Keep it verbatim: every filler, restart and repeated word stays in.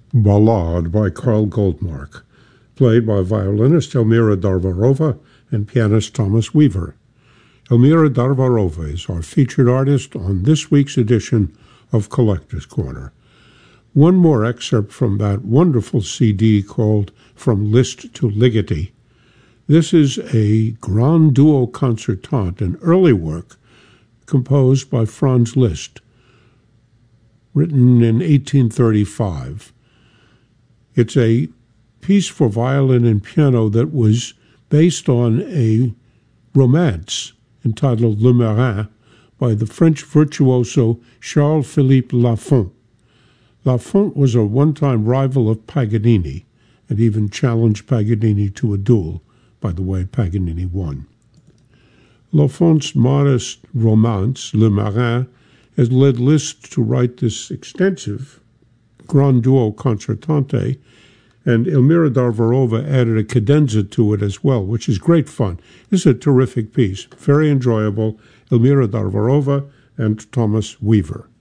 Ballade by Karl Goldmark, played by violinist Elmira Darvarova and pianist Thomas Weaver. Elmira Darvarova is our featured artist on this week's edition of Collector's Corner. One more excerpt from that wonderful C D called From Liszt to Ligeti. This is a grand duo concertante, an early work composed by Franz Liszt, written in eighteen thirty-five. It's a piece for violin and piano that was based on a romance entitled Le Marin by the French virtuoso Charles-Philippe Lafont. Lafont was a one-time rival of Paganini and even challenged Paganini to a duel. By the way, Paganini won. Lafont's modest romance, Le Marin, has led Liszt to write this extensive grand duo concertante, and Elmira Darvarova added a cadenza to it as well, which is great fun. This is a terrific piece, very enjoyable. Elmira Darvarova and Thomas Weaver.